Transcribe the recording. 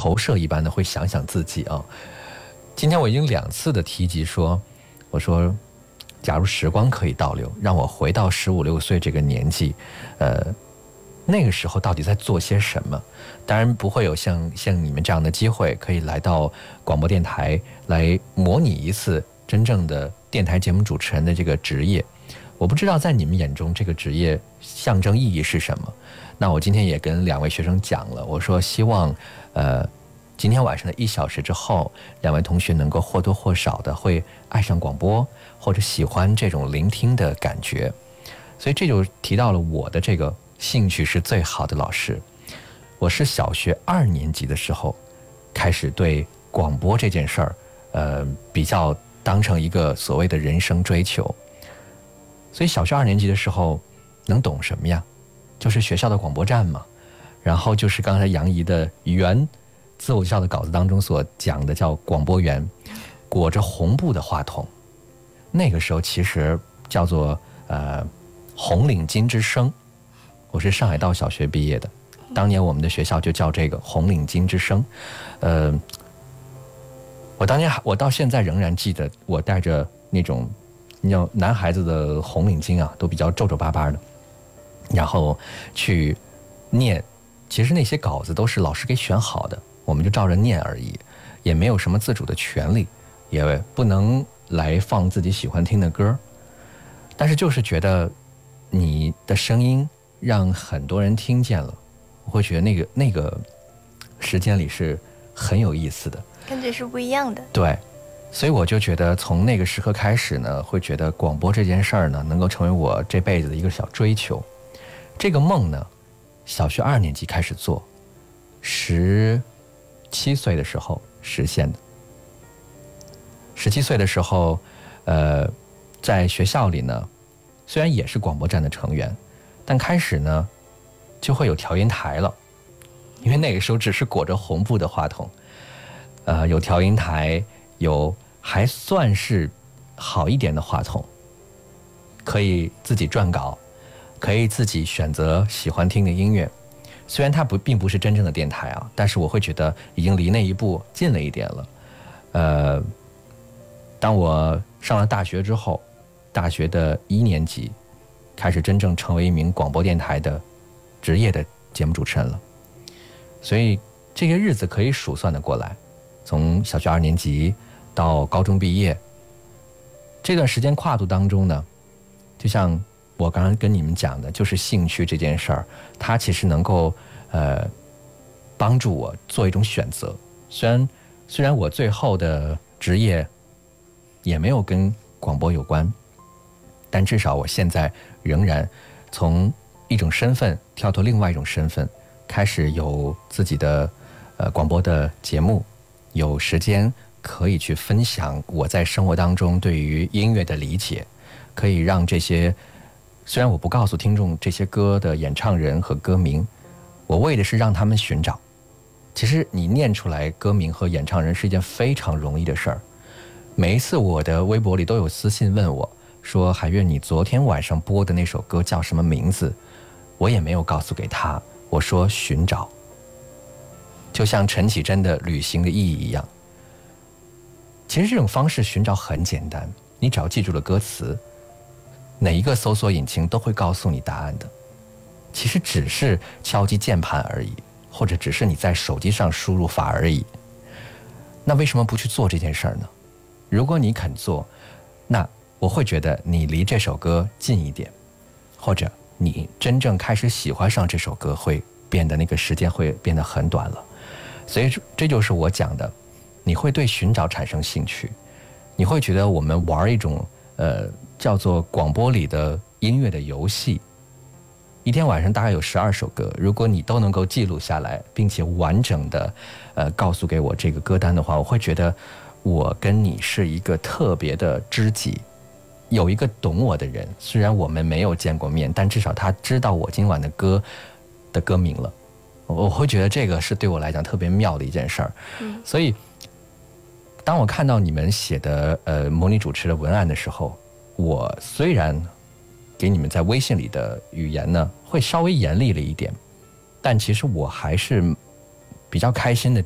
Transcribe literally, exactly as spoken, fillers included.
投射一般的会想想自己啊。今天我已经两次的提及说，我说假如时光可以倒流，让我回到十五六岁这个年纪，呃那个时候到底在做些什么？当然不会有像像你们这样的机会，可以来到广播电台来模拟一次真正的电台节目主持人的这个职业。我不知道在你们眼中这个职业象征意义是什么。那我今天也跟两位学生讲了，我说希望呃今天晚上的一小时之后，两位同学能够或多或少的会爱上广播，或者喜欢这种聆听的感觉。所以这就提到了我的这个兴趣是最好的老师。我是小学二年级的时候开始对广播这件事儿，呃，比较当成一个所谓的人生追求。所以小学二年级的时候能懂什么呀？就是学校的广播站嘛，然后就是刚才杨怡的原自我介绍的稿子当中所讲的叫广播员，裹着红布的话筒，那个时候其实叫做呃红领巾之声。我是上海道小学毕业的，当年我们的学校就叫这个红领巾之声。呃，我当年我到现在仍然记得，我带着那种你知道男孩子的红领巾啊，都比较皱皱巴巴的，然后去念。其实那些稿子都是老师给选好的，我们就照着念而已，也没有什么自主的权利，也不能来放自己喜欢听的歌。但是就是觉得你的声音让很多人听见了，我会觉得那个那个时间里是很有意思的， 感觉是不一样的。 对，所以我就觉得从那个时刻开始呢，会觉得广播这件事儿呢，能够成为我这辈子的一个小追求。这个梦呢，小学二年级开始做，十七岁的时候实现的。十七岁的时候，呃，在学校里呢，虽然也是广播站的成员，但开始呢就会有调音台了，因为那个时候只是裹着红布的话筒，呃，有调音台，有还算是好一点的话筒，可以自己撰稿，可以自己选择喜欢听的音乐。虽然它不并不是真正的电台啊，但是我会觉得已经离那一步近了一点了。呃，当我上了大学之后，大学的一年级开始真正成为一名广播电台的职业的节目主持人了。所以这些日子可以数算得过来，从小学二年级到高中毕业，这段时间跨度当中呢，就像我刚刚跟你们讲的，就是兴趣这件事儿，它其实能够呃帮助我做一种选择。虽然虽然我最后的职业也没有跟广播有关，但至少我现在仍然从一种身份跳脱另外一种身份，开始有自己的呃广播的节目，有时间可以去分享我在生活当中对于音乐的理解，可以让这些虽然我不告诉听众这些歌的演唱人和歌名，我为的是让他们寻找。其实你念出来歌名和演唱人是一件非常容易的事儿。每一次我的微博里都有私信问我说，海月，你昨天晚上播的那首歌叫什么名字？我也没有告诉给他，我说寻找，就像陈绮贞的旅行的意义一样。其实这种方式寻找很简单，你只要记住了歌词，哪一个搜索引擎都会告诉你答案的。其实只是敲击键盘而已，或者只是你在手机上输入法而已。那为什么不去做这件事儿呢？如果你肯做，那我会觉得你离这首歌近一点，或者你真正开始喜欢上这首歌，会变得那个时间会变得很短了。所以这就是我讲的，你会对寻找产生兴趣，你会觉得我们玩一种呃叫做广播里的音乐的游戏。一天晚上大概有十二首歌，如果你都能够记录下来，并且完整的呃告诉给我这个歌单的话，我会觉得我跟你是一个特别的知己，有一个懂我的人，虽然我们没有见过面，但至少他知道我今晚的歌的歌名了。我会觉得这个是对我来讲特别妙的一件事儿。嗯，所以当我看到你们写的呃模拟主持的文案的时候，我虽然给你们在微信里的语言呢会稍微严厉了一点，但其实我还是比较开心的